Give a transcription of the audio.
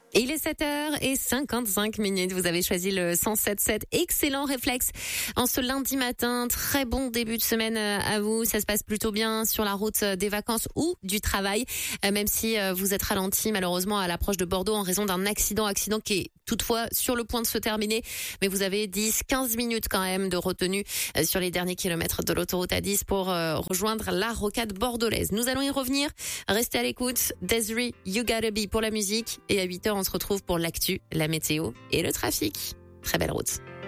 Et il est 7h55. Vous avez choisi le 107.7. Excellent réflexe en ce lundi matin. Très bon début de semaine à vous. Ça se passe plutôt bien sur la route des vacances ou du travail. Même si vous êtes ralenti malheureusement à l'approche de Bordeaux en raison d'un accident qui est toutefois sur le point de se terminer. Mais vous avez 10-15 minutes quand même de retenue sur les derniers kilomètres de l'autoroute A10 pour rejoindre la rocade bordelaise. Nous allons y revenir. Restez à l'écoute. Desiree, You Gotta Be pour la musique. Et à 8h, on se retrouve pour l'actu, la météo et le trafic. Très belle route.